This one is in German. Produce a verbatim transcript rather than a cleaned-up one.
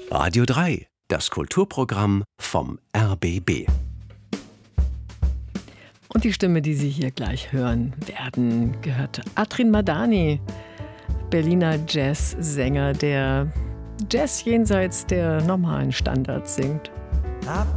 Radio drei, das Kulturprogramm vom R B B. Und die Stimme, die Sie hier gleich hören werden, gehört Atrin Madani, Berliner Jazzsänger, der Jazz jenseits der normalen Standards singt. I